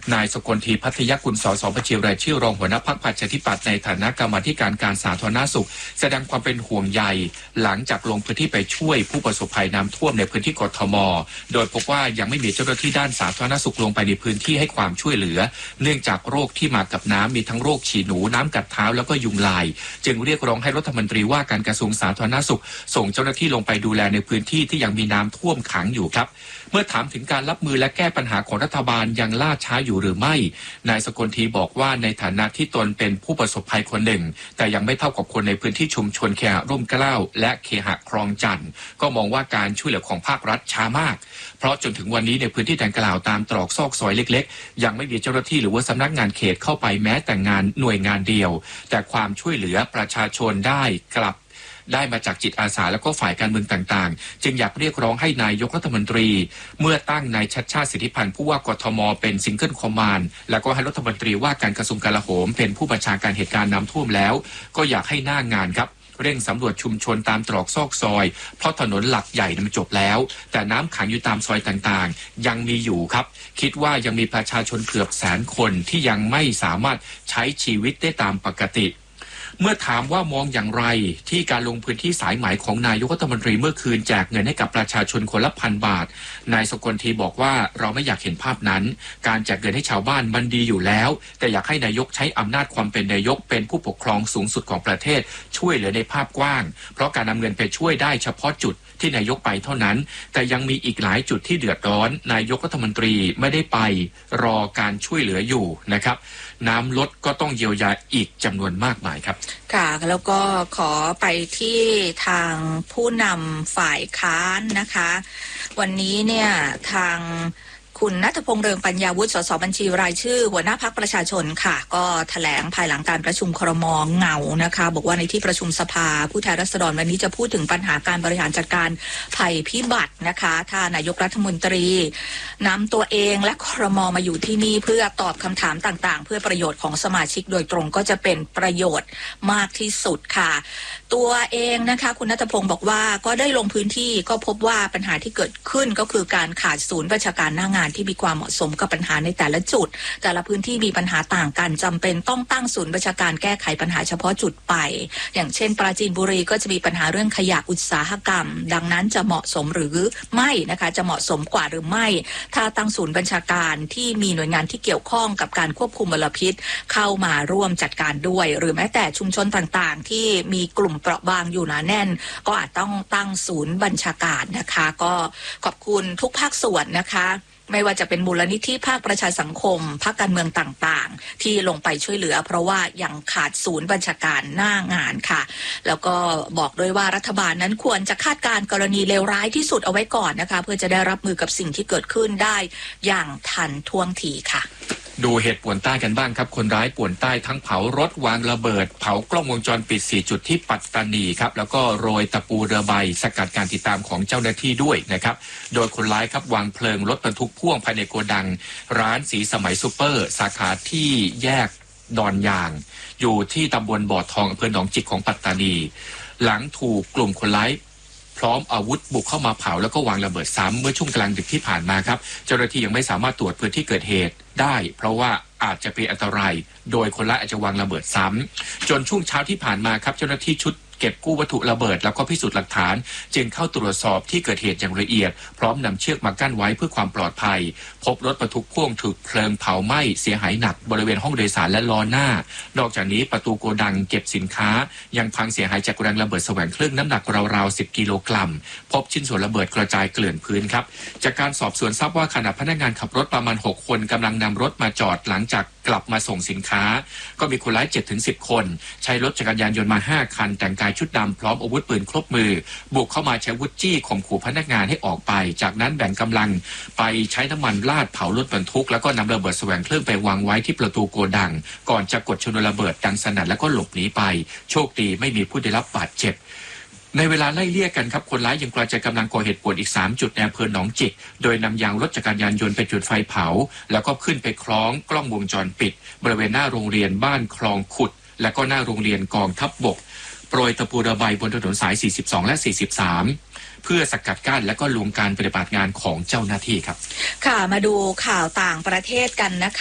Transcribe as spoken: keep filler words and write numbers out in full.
นายสกลทีพัทยกุลสสบัญชีรายชื่อรองหัวหน้าพรรคประชาธิปัตย์ในฐานะกรรมาธิการการสาธารณสุขแสดงความเป็นห่วงใยหลังจากลงพื้นที่ไปช่วยผู้ประสบภัยน้ำท่วมในพื้นที่กทมโดยพบว่ายังไม่มีเจ้าหน้าที่ด้านสาธารณสุขลงไปในพื้นที่ให้ความช่วยเหลือเนื่องจากโรคที่มากับน้ำมีทั้งโรคฉี่หนูน้ำกัดเท้าแล้วก็ยุงลายจึงเรียกร้องให้รัฐมนตรีว่าการกระทรวงสาธารณสุขส่งเจ้าหน้าที่ลงไปดูแลในพื้นที่ที่ยังมีน้ำท่วมขังอยู่ครับเมื่อถามถึงการรับมือและแก้ปัญหาของรัฐบาลยังล่าช้าอยู่หรือไม่นายสกลทีบอกว่าในฐานะที่ตนเป็นผู้ประสบภัยคนหนึ่งแต่ยังไม่เท่ากับคนในพื้นที่ชุมชนเคหะร่มเกล้าและเคหะคลองจันทร์ก็มองว่าการช่วยเหลือของภาครัฐช้ามากเพราะจนถึงวันนี้ในพื้นที่ดังกล่าวตามตรอกซอกซอยเล็กๆยังไม่มีเจ้าหน้าที่หรือว่าสำนักงานเขตเข้าไปแม้แต่งานหน่วยงานเดียวแต่ความช่วยเหลือประชาชนได้กลับได้มาจากจิตอาสาและก็ฝ่ายการเมืองต่างๆจึงอยากเรียกร้องให้นายกรัฐมนตรีเมื่อตั้งนายชัชชาติสิทธิพันธ์ผู้ว่ากทมเป็นซิงเกิลคอมมานด์แล้วก็ให้รัฐมนตรีว่าการกระทรวงกลาโหมเป็นผู้บัญชาการเหตุการณ์น้ำท่วมแล้วก็อยากให้หน้างานครับเร่งสำรวจชุมชนตามตรอกซอกซอยเพราะถนนหลักใหญ่มันจบแล้วแต่น้ำขังอยู่ตามซอยต่างๆยังมีอยู่ครับคิดว่ายังมีประชาชนเกือบแสนคนที่ยังไม่สามารถใช้ชีวิตได้ตามปกติเมื่อถามว่ามองอย่างไรที่การลงพื้นที่สายไหมของนายกรัฐมนตรีเมื่อคืนแจกเงินให้กับประชาชนคนละพันบาทนายสกลทีบอกว่าเราไม่อยากเห็นภาพนั้นการแจกเงินให้ชาวบ้านมันดีอยู่แล้วแต่อยากให้นายกใช้อำนาจความเป็นนายกเป็นผู้ปกครองสูงสุดของประเทศช่วยเหลือในภาพกว้างเพราะการนำเงินไปช่วยได้เฉพาะจุดที่นายกไปเท่านั้นแต่ยังมีอีกหลายจุดที่เดือดร้อนนายกรัฐมนตรีไม่ได้ไปรอการช่วยเหลืออยู่นะครับน้ำลดก็ต้องเยียวยาอีกจำนวนมากมายครับค่ะแล้วก็ขอไปที่ทางผู้นำฝ่ายค้านนะคะวันนี้เนี่ยทางคุณณัฐพงษ์เรืองปัญญาวุฒิสสบัญชีรายชื่อหัวหน้าพรรคประชาชนค่ะก็แถลงภายหลังการประชุมครม.เงานะคะบอกว่าในที่ประชุมสภาผู้แทนราษฎรวันนี้จะพูดถึงปัญหาการบริหารจัดการภัยพิบัตินะคะถ้านายกรัฐมนตรีนำตัวเองและครม.มาอยู่ที่นี่เพื่อตอบคำถามต่างๆเพื่อประโยชน์ของสมาชิกโดยตรงก็จะเป็นประโยชน์มากที่สุดค่ะตัวเองนะคะคุณณัฐพงษ์บอกว่าก็ได้ลงพื้นที่ก็พบว่าปัญหาที่เกิดขึ้นก็คือการขาดศูนย์ประชาการหน้างานที่มีความเหมาะสมกับปัญหาในแต่ละจุดแต่ละพื้นที่มีปัญหาต่างกันจำเป็นต้องตั้งศูนย์ประชาการแก้ไขปัญหาเฉพาะจุดไปอย่างเช่นปราจีนบุรีก็จะมีปัญหาเรื่องขยะอุตสาหกรรมดังนั้นจะเหมาะสมหรือไม่นะคะจะเหมาะสมกว่าหรือไม่ถ้าตั้งศูนย์บัญชาการที่มีหน่วยงานที่เกี่ยวข้องกับการควบคุมมลพิษเข้ามาร่วมจัดการด้วยหรือแม้แต่ชุมชนต่างๆที่มีกลุ่มเปราะบางอยู่หนาแน่นก็อาจต้องตั้งศูนย์บัญชาการนะคะก็ขอบคุณทุกภาคส่วนนะคะไม่ว่าจะเป็นมูลนิธิภาคประชาสังคมภาคการเมืองต่างๆที่ลงไปช่วยเหลือเพราะว่ายังขาดศูนย์บัญชาการหน้างานค่ะแล้วก็บอกด้วยว่ารัฐบาลนั้นควรจะคาดการณ์กรณีเลวร้ายที่สุดเอาไว้ก่อนนะคะเพื่อจะได้รับมือกับสิ่งที่เกิดขึ้นได้อย่างทันท่วงทีค่ะดูเหตุป่วนใต้กันบ้างครับคนร้ายป่วนใต้ทั้งเผารถวางระเบิดเผากล้องวงจรปิดสี่จุดที่ปัตตานีครับแล้วก็โรยตะปูเรือใบสกัดการติดตามของเจ้าหน้าที่ด้วยนะครับโดยคนร้ายครับวางเพลิงรถบรรทุกพ่วงภายในโกดังร้านสีสมัยซูเปอร์สาขาที่แยกดอนยางอยู่ที่ตำบลบ่อทองอำเภอหนองจิกของปัตตานีหลังถูกกลุ่มคนร้ายพร้อมอาวุธบุกเข้ามาเผาแล้วก็วางระเบิดซ้ำเมื่อช่วงกลางดึกที่ผ่านมาครับเจ้าหน้าที่ยังไม่สามารถตรวจพื้นที่เกิดเหตุได้เพราะว่าอาจจะเป็นอันตรายโดยคนร้ายอาจจะวางระเบิดซ้ำจนช่วงเช้าที่ผ่านมาครับเจ้าหน้าที่ชุดเก็บกู้วัตถุระเบิดแล้วก็พิสูจน์หลักฐานจึงเข้าตรวจสอบที่เกิดเหตุอย่างละเอียดพร้อมนำเชือกมากั้นไว้เพื่อความปลอดภัยพบรถบรรทุกพ่วงถูกเพลิงเผาไหม้เสียหายหนักบริเวณห้องโดยสารและล้อหน้านอกจากนี้ประตูโกดังเก็บสินค้ายังพังเสียหายจากแรงระเบิดแสวงเครื่องน้ำหนักราวๆสิบกิโลกรัมพบชิ้นส่วนระเบิดกระจายเกลื่อนพื้นครับจากการสอบสวนทราบว่าขณะพนักงานขับรถประมาณหกคนกำลังนำรถมาจอดหลังจากกลับมาส่งสินค้าก็มีคนร้าย เจ็ดถึงสิบ คนใช้รถจักรยานยนต์มาห้าคันแต่งกายชุดดำพร้อมอาวุธปืนครบมือบุกเข้ามาใช้วุธจี้ข่มขู่พนักงานให้ออกไปจากนั้นแบ่งกำลังไปใช้น้ำมันราดเผารถบรรทุกแล้วก็นำระเบิดแสวงเครื่องไปวางไว้ที่ประตูโกดังก่อนจะกดชนวนระเบิดดังสนั่นแล้วก็หลบหนีไปโชคดีไม่มีผู้ได้รับบาดเจ็บในเวลาไล่เลี่ยกันครับคนร้ายยังกระจายกำลังก่อเหตุป่วนอีกสามจุดในอำเภอหนองจิกโดยนำยางรถจักรยานยนต์ไปจุดไฟเผาแล้วก็ขึ้นไปคล้องกล้องวงจรปิดบริเวณหน้าโรงเรียนบ้านคลองขุดและก็หน้าโรงเรียนกองทัพบกโปรยตะปูระบายบนถนนสายสี่สิบสองและสี่สิบสามเพื่อสกัดกั้นและก็ลงการปฏิบัติงานของเจ้าหน้าที่ครับค่ะมาดูข่าวต่างประเทศกันนะคะ